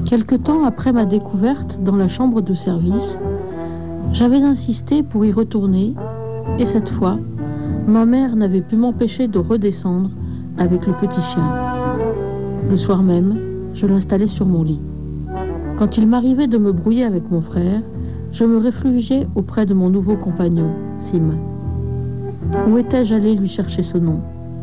Quelque temps après ma découverte dans la chambre de service, j'avais insisté pour y retourner, et cette fois, ma mère n'avait pu m'empêcher de redescendre avec le petit chien. Le soir même, je l'installais sur mon lit. Quand il m'arrivait de me brouiller avec mon frère, je me réfugiais auprès de mon nouveau compagnon, Sim. Où étais-je allé lui chercher ce nom?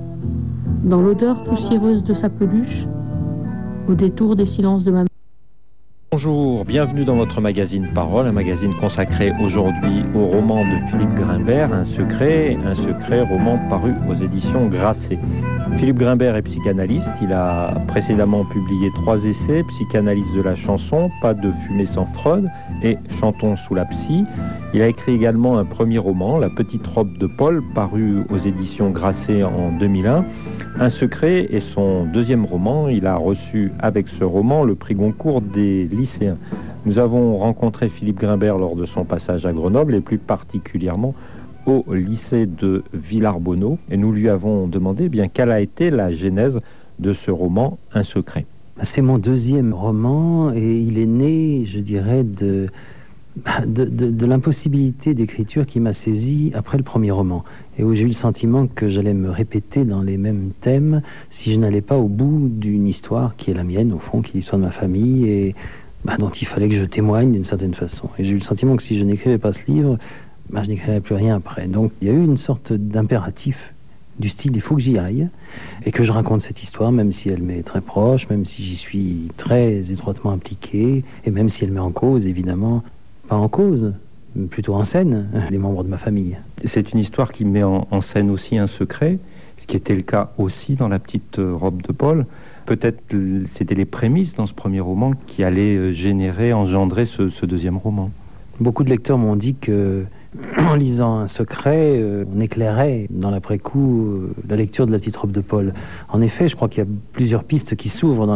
Dans l'odeur poussiéreuse de sa peluche? Au détour des silences de ma mère? Bonjour, bienvenue dans votre magazine Parole, un magazine consacré aujourd'hui au roman de Philippe Grimbert, Un secret, roman paru aux éditions Grasset. Philippe Grimbert est psychanalyste, il a précédemment publié 3 essais, Psychanalyse de la chanson, Pas de fumée sans Freud et Chantons sous la psy. Il a écrit également un premier roman, La petite robe de Paul, paru aux éditions Grasset en 2001. Un secret est son deuxième roman. Il a reçu avec ce roman le prix Goncourt des lycéens. Nous avons rencontré Philippe Grimbert lors de son passage à Grenoble et plus particulièrement au lycée de Villarbonneau. Et nous lui avons demandé quelle a été la genèse de ce roman Un secret. C'est mon deuxième roman et il est né, je dirais, de l'impossibilité d'écriture qui m'a saisi après le premier roman et où j'ai eu le sentiment que j'allais me répéter dans les mêmes thèmes si je n'allais pas au bout d'une histoire qui est la mienne, au fond, qui est l'histoire de ma famille et dont il fallait que je témoigne d'une certaine façon. Et j'ai eu le sentiment que si je n'écrivais pas ce livre, je n'écrirais plus rien après. Donc il y a eu une sorte d'impératif du style il faut que j'y aille et que je raconte cette histoire même si elle m'est très proche, même si j'y suis très étroitement impliqué et même si elle met en cause évidemment, pas en cause, plutôt en scène, les membres de ma famille. C'est une histoire qui met en scène aussi un secret, ce qui était le cas aussi dans La petite robe de Paul. Peut-être c'était les prémices dans ce premier roman qui allaient engendrer ce deuxième roman. Beaucoup de lecteurs m'ont dit que en lisant Un secret, on éclairait dans l'après-coup la lecture de La petite robe de Paul. En effet, je crois qu'il y a plusieurs pistes qui s'ouvrent dans